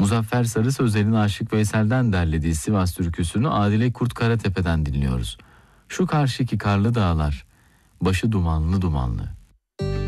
Muzaffer Sarı Sözler'in Aşık Veysel'den derlediği Sivas türküsünü Adile Kurt Karatepe'den dinliyoruz. Şu karşıki karlı dağlar, başı dumanlı dumanlı.